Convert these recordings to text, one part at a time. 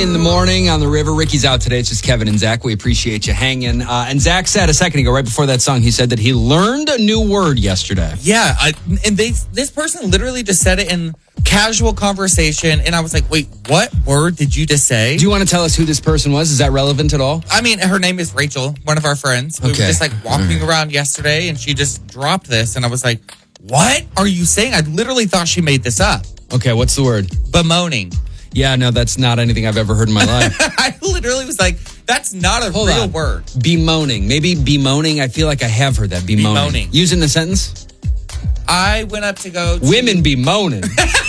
in the morning on the river. Ricky's out today. It's just Kevin and Zach. We appreciate you hanging. And Zach said a second ago, right before that song, he said that he learned a new word yesterday. Yeah, this person literally just said it in casual conversation, and I was like, wait, what word did you just say? Do you want to tell us who this person was? Is that relevant at all? I mean, her name is Rachel, one of our friends. We were just like walking around yesterday, and she just dropped this, and I was like, what are you saying? I literally thought she made this up. Okay, what's the word? Bemoaning. Yeah, no, that's not anything I've ever heard in my life. I literally was like, that's not a real word. Bemoaning. Maybe bemoaning. I feel like I have heard that. Bemoaning. Use it in a sentence? I went up to go to... Women bemoaning.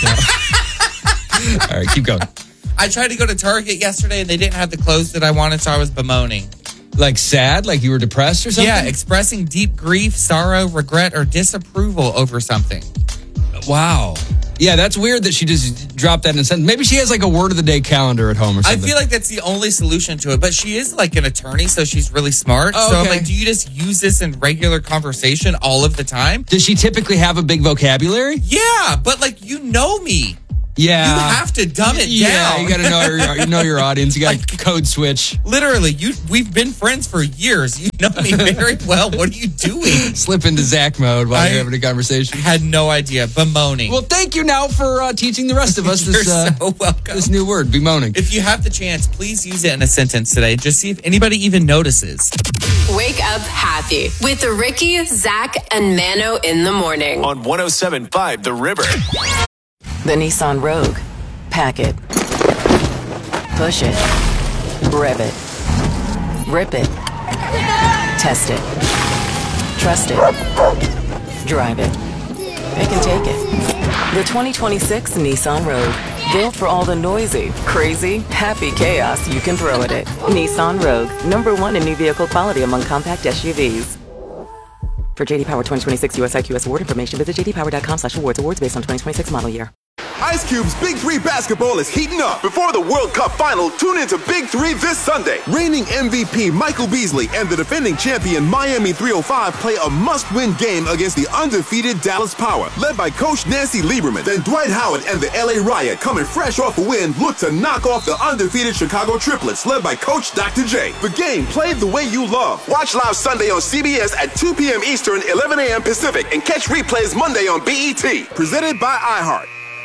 All right, keep going. I tried to go to Target yesterday, and they didn't have the clothes that I wanted, so I was bemoaning. Like sad? Like you were depressed or something? Yeah, expressing deep grief, sorrow, regret, or disapproval over something. Wow. Yeah, that's weird that she just dropped that in a sentence. Maybe she has like a word of the day calendar at home or something. I feel like that's the only solution to it. But she is like an attorney, so she's really smart. Oh, so I'm like, do you just use this in regular conversation all of the time? Does she typically have a big vocabulary? Yeah, but like, you know me. Yeah. You have to dumb it down. Yeah, you got to know your audience. You got to code switch. Literally, we've been friends for years. You know me very well. What are you doing? Slip into Zach mode while you're having a conversation. Had no idea. Bemoaning. Well, thank you now for teaching the rest of us this, so welcome. This new word, bemoaning. If you have the chance, please use it in a sentence today. Just see if anybody even notices. Wake up happy with Ricky, Zach, and Mano in the morning. On 107.5 The River. The Nissan Rogue. Pack it. Push it. Rev it. Rip it. Test it. Trust it. Drive it. Pick and take it. The 2026 Nissan Rogue. Built for all the noisy, crazy, happy chaos you can throw at it. Nissan Rogue. #1 in new vehicle quality among compact SUVs. For JD Power 2026 US IQS award information, visit jdpower.com/awards. Awards based on 2026 model year. Ice Cube's Big 3 basketball is heating up. Before the World Cup final, tune into Big 3 this Sunday. Reigning MVP Michael Beasley and the defending champion Miami 305 play a must-win game against the undefeated Dallas Power, led by Coach Nancy Lieberman. Then Dwight Howard and the LA Riot, coming fresh off a win, look to knock off the undefeated Chicago Triplets, led by Coach Dr. J. The game played the way you love. Watch live Sunday on CBS at 2 p.m. Eastern, 11 a.m. Pacific, and catch replays Monday on BET. Presented by iHeart.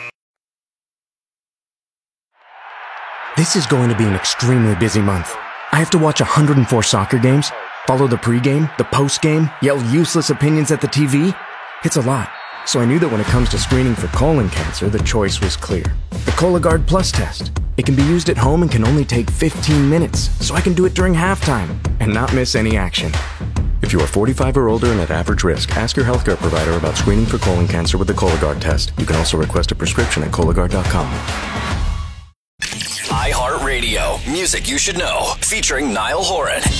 This is going to be an extremely busy month. I have to watch 104 soccer games, follow the pregame, the postgame, yell useless opinions at the TV. It's a lot. So I knew that when it comes to screening for colon cancer, the choice was clear. The Cologuard Plus test. It can be used at home and can only take 15 minutes, so I can do it during halftime and not miss any action. If you are 45 or older and at average risk, ask your healthcare provider about screening for colon cancer with the Cologuard test. You can also request a prescription at Cologuard.com. iHeartRadio. Music you should know. Featuring Niall Horan.